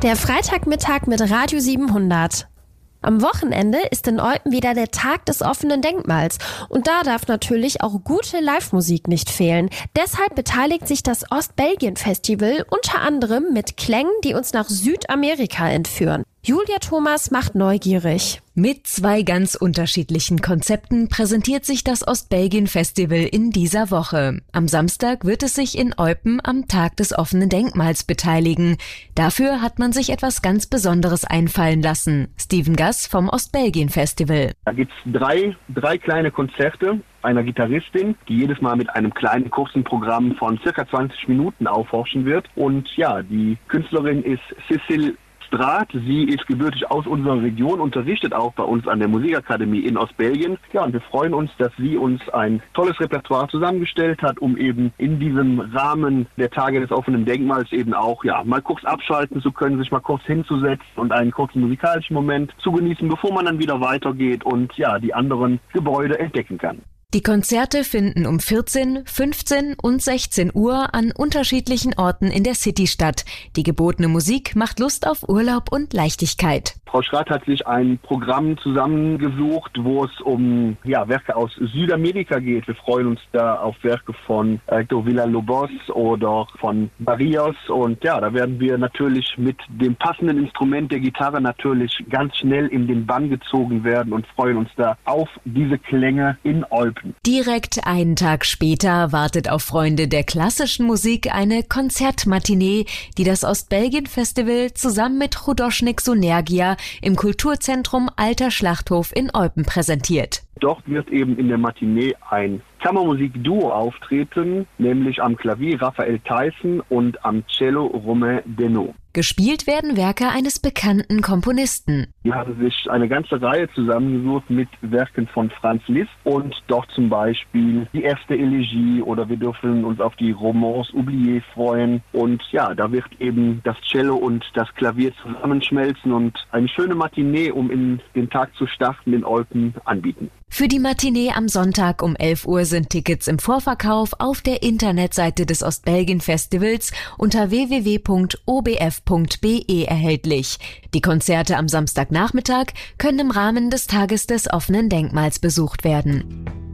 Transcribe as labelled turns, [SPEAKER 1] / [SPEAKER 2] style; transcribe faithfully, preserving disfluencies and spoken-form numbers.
[SPEAKER 1] Der Freitagmittag mit Radio siebenhundert. Am Wochenende ist in Eupen wieder der Tag des offenen Denkmals und da darf natürlich auch gute Live-Musik nicht fehlen. Deshalb beteiligt sich das Ostbelgien-Festival unter anderem mit Klängen, die uns nach Südamerika entführen. Julia Thomas macht neugierig.
[SPEAKER 2] Mit zwei ganz unterschiedlichen Konzepten präsentiert sich das Ostbelgien-Festival in dieser Woche. Am Samstag wird es sich in Eupen am Tag des offenen Denkmals beteiligen. Dafür hat man sich etwas ganz Besonderes einfallen lassen. Steven Gass vom Ostbelgien-Festival.
[SPEAKER 3] Da gibt's drei, drei kleine Konzerte einer Gitarristin, die jedes Mal mit einem kleinen kurzen Programm von circa zwanzig Minuten aufforschen wird. Und ja, die Künstlerin ist Cécile Straat. Sie ist gebürtig aus unserer Region, unterrichtet auch bei uns an der Musikakademie in Ostbelgien. Ja, und wir freuen uns, dass sie uns ein tolles Repertoire zusammengestellt hat, um eben in diesem Rahmen der Tage des offenen Denkmals eben auch ja mal kurz abschalten zu können, sich mal kurz hinzusetzen und einen kurzen musikalischen Moment zu genießen, bevor man dann wieder weitergeht und ja die anderen Gebäude entdecken kann.
[SPEAKER 2] Die Konzerte finden um vierzehn, fünfzehn und sechzehn Uhr an unterschiedlichen Orten in der City statt. Die gebotene Musik macht Lust auf Urlaub und Leichtigkeit.
[SPEAKER 3] Frau Straat hat sich ein Programm zusammengesucht, wo es um ja, Werke aus Südamerika geht. Wir freuen uns da auf Werke von Héctor Villa-Lobos oder von Barrios. Und ja, da werden wir natürlich mit dem passenden Instrument der Gitarre natürlich ganz schnell in den Bann gezogen werden und freuen uns da auf diese Klänge in Eupen.
[SPEAKER 2] Direkt einen Tag später wartet auf Freunde der klassischen Musik eine Konzertmatinee, die das Ostbelgien-Festival zusammen mit Chudoschnik Synergia im Kulturzentrum Alter Schlachthof in Eupen präsentiert.
[SPEAKER 3] Dort wird eben in der Matinee ein Kammermusik-Duo auftreten, nämlich am Klavier Raphael Theissen und am Cello Romain Denot.
[SPEAKER 2] Gespielt werden Werke eines bekannten Komponisten.
[SPEAKER 3] Die haben sich eine ganze Reihe zusammengesucht mit Werken von Franz Liszt und dort zum Beispiel die erste Elegie oder wir dürfen uns auf die Romance oubliée freuen. Und ja, da wird eben das Cello und das Klavier zusammenschmelzen und eine schöne Matinee, um in den Tag zu starten, in Eupen anbieten.
[SPEAKER 2] Für die Matinee am Sonntag um elf Uhr sind Tickets im Vorverkauf auf der Internetseite des Ostbelgien-Festivals unter w w w punkt o b f punkt b e erhältlich. Die Konzerte am Samstagnachmittag können im Rahmen des Tages des offenen Denkmals besucht werden.